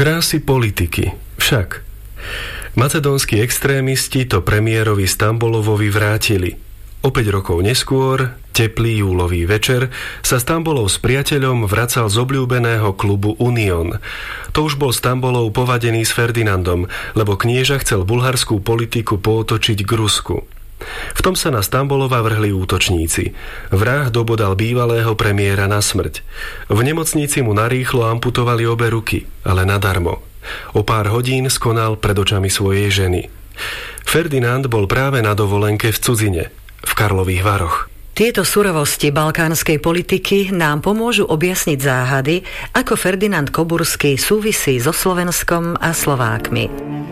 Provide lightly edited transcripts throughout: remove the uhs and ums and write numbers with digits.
Krásy politiky však. Macedónski extrémisti to premiérovi Stambolovovi vrátili. O 5 rokov neskôr, teplý júlový večer, sa Stambolov s priateľom vracal z obľúbeného klubu Union. To už bol Stambolov povadený s Ferdinandom, lebo knieža chcel bulharskú politiku pootočiť k Rusku. V tom sa na Stambolova vrhli útočníci. Vrah dobodal bývalého premiéra na smrť. V nemocnici mu narýchlo amputovali obe ruky, ale nadarmo. O pár hodín skonal pred očami svojej ženy. Ferdinand bol práve na dovolenke v cudzine, v Karlových Varoch. Tieto surovosti balkánskej politiky nám pomôžu objasniť záhady, ako Ferdinand Koburský súvisí so Slovenskom a Slovákmi.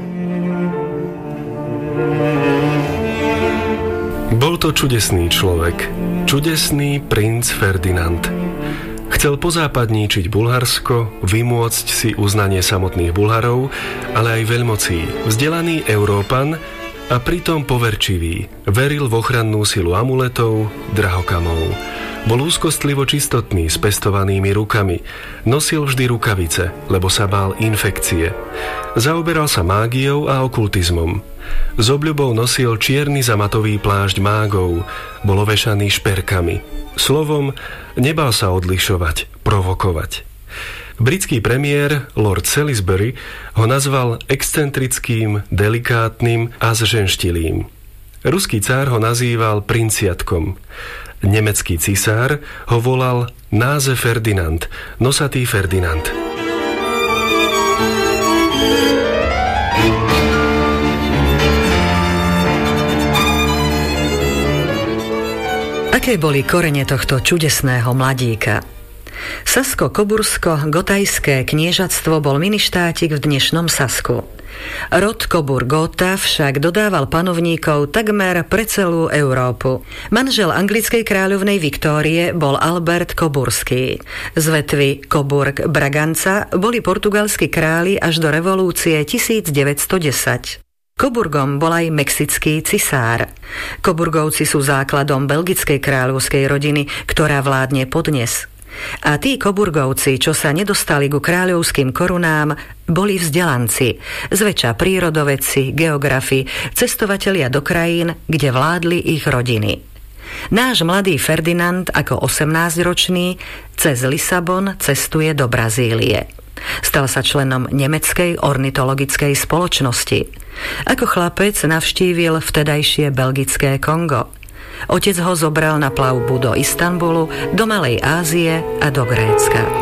Bol to čudesný človek, čudesný princ Ferdinand. Chcel pozápadníčiť Bulharsko, vymôcť si uznanie samotných Bulharov, ale aj veľmocí. Vzdelaný Európan a pritom poverčivý. Veril v ochrannú silu amuletov, drahokamov. Bol úzkostlivo čistotný, s pestovanými rukami. Nosil vždy rukavice, lebo sa bál infekcie. Zaoberal sa mágiou a okultizmom. S obľubou nosil čierny zamatový plášť mágov. Bol ovešaný šperkami. Slovom, nebal sa odlišovať, provokovať. Britský premiér Lord Salisbury ho nazval excentrickým, delikátnym a zženštilým. Ruský cár ho nazýval princiatkom. Nemecký cisár ho volal náze Ferdinand, nosatý Ferdinand. Aké boli korene tohto čudesného mladíka? Sasko-Kobursko-Gotajské kniežatstvo bol miništátik v dnešnom Sasku. Rod Coburg-Gotha však dodával panovníkov takmer pre celú Európu. Manžel anglickej kráľovnej Viktórie bol Albert Koburský. Z vetvy Coburg-Braganza boli portugalskí králi až do revolúcie 1910. Coburgom bol aj mexický cisár. Coburgovci sú základom belgickej kráľovskej rodiny, ktorá vládne podnes. A tí Coburgovci, čo sa nedostali ku kráľovským korunám, boli vzdelanci, zväčša prírodovedci, geografi, cestovatelia do krajín, kde vládli ich rodiny. Náš mladý Ferdinand ako 18-ročný cez Lisabon cestuje do Brazílie. Stal sa členom nemeckej ornitologickej spoločnosti. Ako chlapec navštívil vtedajšie belgické Kongo. Otec ho zobral na plavbu do Istanbulu, do Malej Ázie a do Grécka.